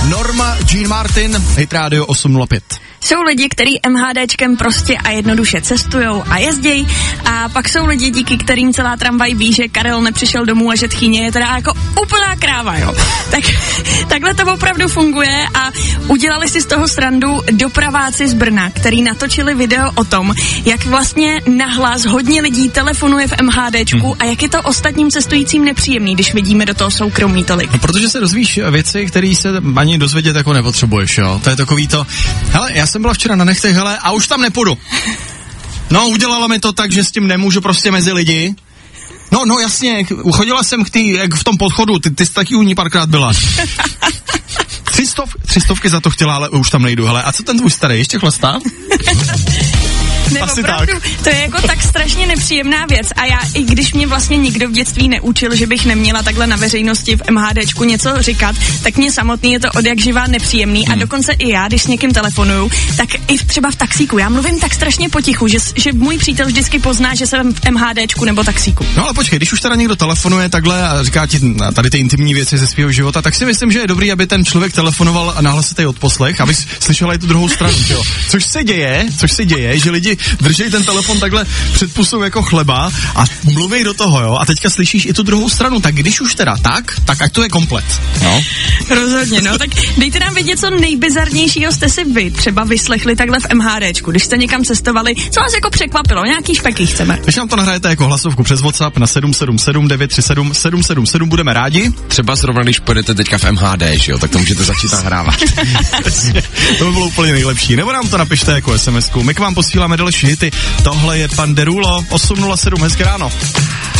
Norma Jean Martin, Hit Radio 805. Jsou lidi, kteří MHDčkem prostě a jednoduše cestujou a jezdějí, a pak jsou lidi, díky kterým celá tramvaj ví, že Karel nepřišel domů a že tchýně je teda jako úplná kráva, jo. Tak takhle to opravdu funguje a udělali si z toho srandu dopraváci z Brna, který natočili video o tom, jak vlastně nahlas hodně lidí telefonuje v MHDčku a jak je to ostatním cestujícím nepříjemný, když vidíme do toho soukromí tolik. No, protože se dozvíš věci, které se ani dozvědět jako nepotřebuješ, jo. To je takový to, hele, já jsem byla včera na nechtech, hele, a už tam nepůjdu. No, udělala mi to tak, že s tím nemůžu prostě mezi lidi. No jasně, chodila jsem k tý, jak v tom podchodu, ty jsi taky u ní párkrát byla. 300 za to chtěla, ale už tam nejdu, hele. A co ten tvůj starý, ještě chlastá? Ne, asi opravdu, tak. To je jako tak strašně nepříjemná věc a já, i když mě vlastně nikdo v dětství neučil, že bych neměla takhle na veřejnosti v MHDčku něco říkat, tak mě samotný je to odjakživá nepříjemný a dokonce i já, když s někým telefonuju, tak i třeba v taxíku, já mluvím tak strašně potichu, že můj přítel vždycky pozná, že jsem v MHDčku nebo taxíku. No ale počkej, když už teda někdo telefonuje takhle a říká ti tady ty intimní věci ze svého života, tak si myslím, že je dobrý, aby ten člověk telefonoval a nahlasitej odposlech, aby slyšela i tu druhou stranu, jo. Což se děje, že lidi držej ten telefon takhle před pusou jako chleba a mluví do toho, jo, a teďka slyšíš i tu druhou stranu, tak když už teda tak ať to je komplet, no. Rozhodně, no, tak dejte nám vědět, co nejbizarnějšího jste si vy třeba vyslechli takhle v MHDčku, když jste někam cestovali, co vás jako překvapilo, nějaký špeky chceme. Když nám to nahrajete jako hlasovku přes WhatsApp na 777 937 777, budeme rádi. Třeba zrovna, když půjdete teďka v MHD, jo, tak to můžete začít nahrávat. To by bylo úplně nejlepší, nebo nám to napište jako SMS-ku, my k vám posíláme další hity. Tohle je Pan Derulo, 807, hezké ráno.